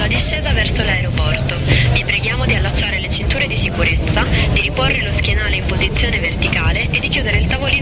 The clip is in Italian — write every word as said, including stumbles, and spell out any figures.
alla discesa verso l'aeroporto. Vi preghiamo di allacciare le cinture di sicurezza, di riporre lo schienale in posizione verticale e di chiudere il tavolino